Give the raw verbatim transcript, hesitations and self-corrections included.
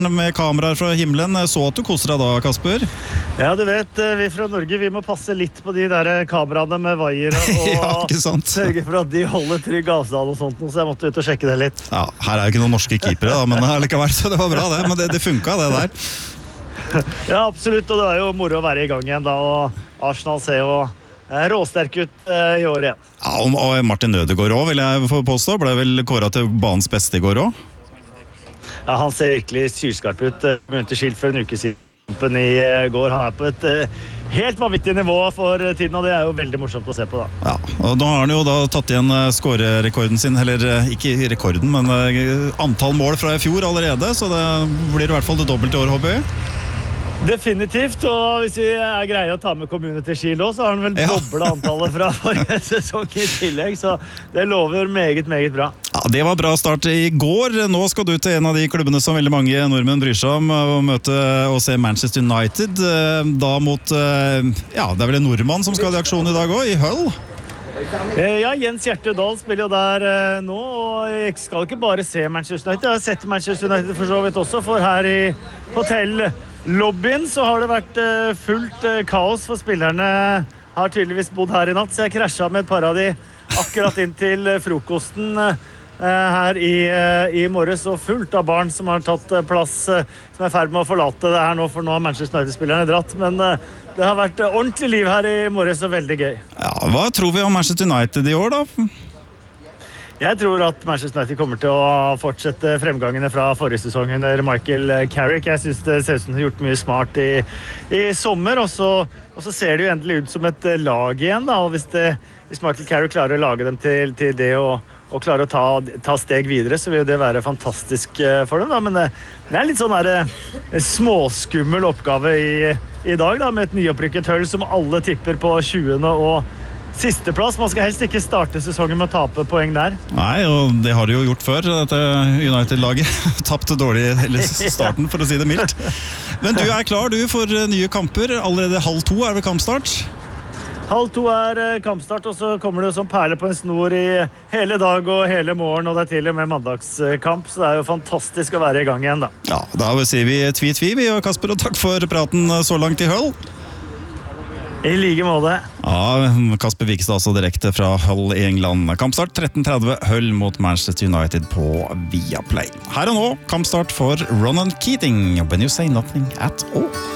med kameraer fra himmelen. Så at du koser deg da, Kasper? Ja, du vet, vi fra Norge, vi må passe litt på de der kameraene med vaier og ja, ikke sant? sørge for at de holder trygg avstand og sånt, så jeg måtte ut og sjekke det litt. Ja, her er jo ikke noen norske keepere da, men allikevel, så det var bra det, men det, det funket det der. Ja, absolutt, og det er jo moro å være i gang igjen da, og Arsenal ser jo råsterk ut uh, i år igjen. Ja, og Martin Ødegaard også, vil jeg få påstå, ble vel kåret til banens beste i går også? Ja, han ser virkelig sylskarp ut. Begynte skilt for en uke siden i går. Han er på et uh, helt vanvittig nivå for tiden, og det er jo veldig morsomt å se på da. Ja, og nå har han jo da tatt igjen skårerekorden sin, eller ikke rekorden, men uh, antall mål fra i fjor allerede, så det blir i hvert fall det dobbelte år, håper jeg. Definitivt, og hvis vi er greie å ta med Community Shield også, så har han vel ja. dobbelt antallet fra forrige sesong i tillegg, så det lover meget, meget bra. Ja, det var bra start i går. Nå skal du til en av de klubbene som veldig mange nordmenn bryr seg om, og møte og se Manchester United, da mot, ja, det er vel en nordmann som skal ha aksjon i dag også, i Hull. Ja, Jens Hjertedal spiller jo der eh, nå, og jeg skal ikke bare se Manchester United, jeg har sett Manchester United for så vidt også, for her i hotellobbyen så har det vært eh, fullt eh, kaos, for spillerne har tydeligvis bodd her i natt, så jeg krasjet med et par av de akkurat inn til frokosten eh, her i, eh, i morges, og fullt av barn som har tatt eh, plass, eh, som er i ferd med å forlate det her nå, for nå har Manchester United-spillerne dratt, men eh, det har vært ordentlig liv her i morges og veldig gøy. Ja, hva tror vi om Manchester United i år da? Jeg tror at Manchester United kommer til å fortsette fremgangene fra forrige sesong under Michael Carrick. Jeg synes det ser ut som de har gjort mye smart i, i sommer, og så, og så ser det jo endelig ut som et lag igjen da, og hvis, det, hvis Michael Carrick klarer å lage dem til, til det og, og klarer å ta, ta steg videre, så vil jo det være fantastisk for dem da, men det, det er litt sånn der, småskummel oppgave i I dag da, med et nyopprykket Hull som alle tipper på tjuende og sisteplass. Man skal helst ikke starte sesongen med å tape poeng der. Nei, og det har de jo gjort før, dette United-laget. Tapt dårlig eller starten, for å si det mildt. Men du er klar, du, for nye kamper. Allerede halv to er ved kampstart. Halv to er kampstart, og så kommer det som perle på en snor i hele dag og hele morgen, og det er til og med mandagskamp, så det er jo fantastisk å være i gang igjen da. Ja, da sier vi tvi-tvi, vi og Kasper, og takk for praten så langt i Hull. I like måte. Ja, Kasper Vikstad altså direkte fra Hull i England. Kampstart tretten tretti, Hull mot Manchester United på Viaplay. Her og nå, kampstart for Ronan Keating, When You Say Nothing at All.